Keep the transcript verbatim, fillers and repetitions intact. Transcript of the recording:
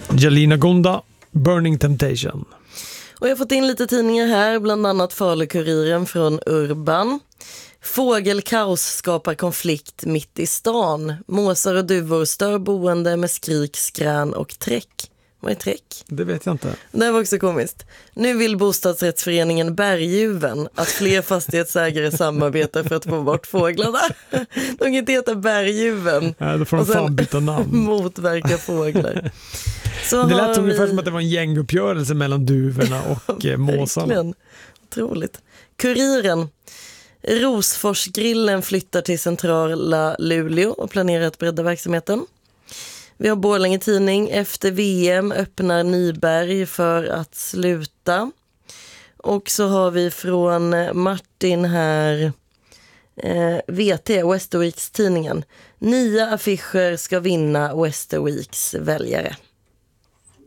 Jalina Gonda, Burning Temptation. Och jag har fått in lite tidningar här, bland annat Falukuriren från Urban. Fågelkaos skapar konflikt mitt i stan. Måsar och duvor stör boende med skrik, skrän och träck. Vad är träck? Det vet jag inte. Det var också komiskt. Nu vill bostadsrättsföreningen Berguven att fler fastighetsägare samarbetar för att få bort fåglarna. De kan inte heta Berguven. Ja, då får de fan byta namn. Motverka fåglar. Så det lät vi... ungefär som att det var en gänguppgörelse mellan duvorna och eh, måsarna. Verkligen. Otroligt. Kuriren. Rosforsgrillen flyttar till centrala Luleå och planerar att bredda verksamheten. Vi har Borlänge Tidning. Efter V M öppnar Nyberg för att sluta. Och så har vi från Martin här eh, V T, Westerweeks tidningen. Nya affischer ska vinna Westerweeks väljare.